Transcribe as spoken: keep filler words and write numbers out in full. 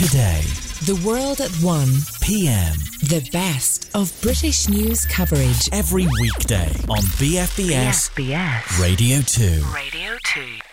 Today. The World at one p m. The best of British news coverage. Every weekday on B F B S, B F B S Radio two. Radio two.